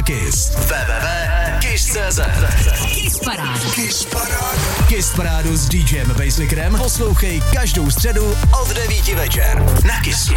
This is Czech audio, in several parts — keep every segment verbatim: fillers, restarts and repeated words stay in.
Kiss. w w w tečka kiss tečka c z Kiss Paráda. Kiss Paráda. Kiss Parádu s DJem Basslickerem poslouchej každou středu od devíti večer na Kissu.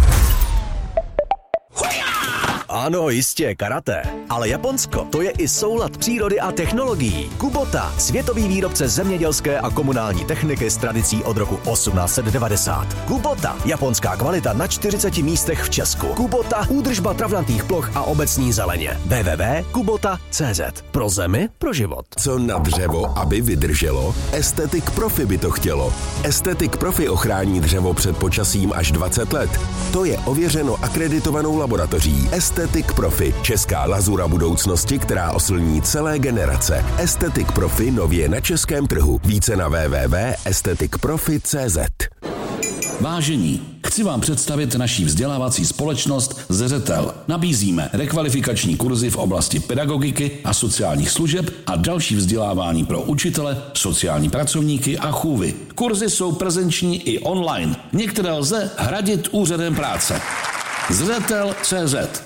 Ano, jistě, karate. Ale Japonsko, to je i soulad přírody a technologií. Kubota, světový výrobce zemědělské a komunální techniky s tradicí od roku osmnáct set devadesát. Kubota, japonská kvalita na čtyřiceti místech v Česku. Kubota, údržba travnatých ploch a obecní zeleně. w w w tečka kubota tečka c z. Pro zemi, pro život. Co na dřevo, aby vydrželo? Aesthetic Profi by to chtělo. Aesthetic Profi ochrání dřevo před počasím až dvacet let. To je ověřeno akreditovanou laboratoří Aesthetic Profi, česká lazura budoucnosti, která oslní celé generace. Aesthetic Profi nově na českém trhu. Více na w w w tečka aesthetic profi tečka c z. Vážení, chci vám představit naší vzdělávací společnost Zřetel. Nabízíme rekvalifikační kurzy v oblasti pedagogiky a sociálních služeb a další vzdělávání pro učitele, sociální pracovníky a chůvy. Kurzy jsou prezenční i online. Některé lze hradit úřadem práce. Zřetel tečka c z.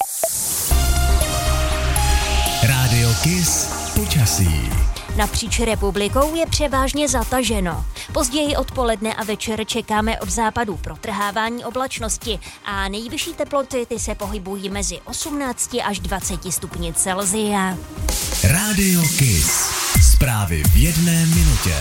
Rádio Kiss počasí. Napříč republikou je převážně zataženo. Později odpoledne a večer čekáme od západu protrhávání oblačnosti a nejvyšší teploty ty se pohybují mezi osmnácti až dvaceti stupni Celsia. Rádio Kiss. Zprávy v jedné minutě.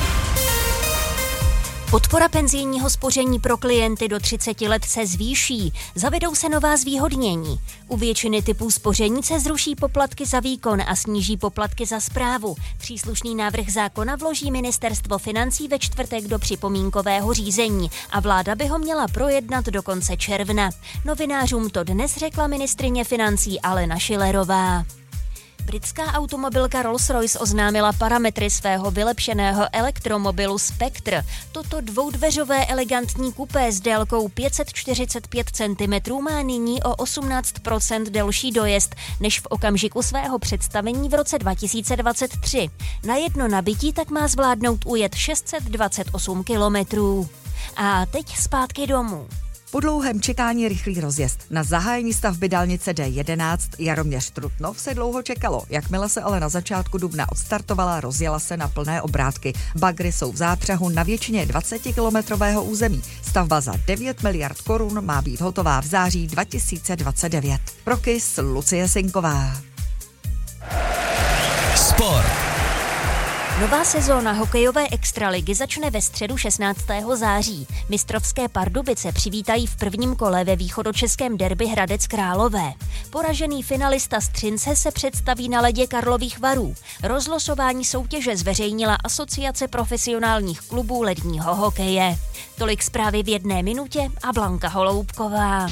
Podpora penzijního spoření pro klienty do třiceti let se zvýší. Zavedou se nová zvýhodnění. U většiny typů spoření se zruší poplatky za výkon a sníží poplatky za správu. Příslušný návrh zákona vloží Ministerstvo financí ve čtvrtek do připomínkového řízení a vláda by ho měla projednat do konce června. Novinářům to dnes řekla ministryně financí Alena Schillerová. Britská automobilka Rolls-Royce oznámila parametry svého vylepšeného elektromobilu Spectre. Toto dvoudveřové elegantní kupé s délkou pět set čtyřicet pět centimetrů má nyní o osmnáct procent delší dojezd než v okamžiku svého představení v roce dva tisíce dvacet tři. Na jedno nabití tak má zvládnout ujet šest set dvacet osm kilometrů. A teď zpátky domů. Po dlouhém čekání rychlý rozjezd. Na zahájení stavby dálnice D jedenáct Jaroměř-Trutnov se dlouho čekalo. Jakmile se ale na začátku dubna odstartovala, rozjela se na plné obrátky. Bagry jsou v zápřehu na většině dvacetikilometrového území. Stavba za devět miliard korun má být hotová v září dva tisíce dvacet devět. Pro Kiss Lucie Sinková. Sport. Nová sezóna hokejové extraligy začne ve středu šestnáctého září. Mistrovské Pardubice přivítají v prvním kole ve východočeském derby Hradec Králové. Poražený finalista Střince se představí na ledě Karlových Varů. Rozlosování soutěže zveřejnila Asociace profesionálních klubů ledního hokeje. Tolik zprávy v jedné minutě a Blanka Holoubková.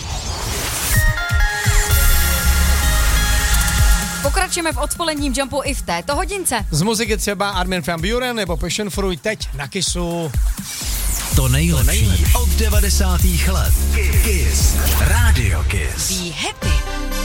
Pokračujeme v odpoledním jumpu i v této hodince. Z muziky třeba Armin van Buuren nebo Passion Fruit teď na Kissu. To nejlepší od devadesátých let. Kiss. Rádio Kiss. Be happy.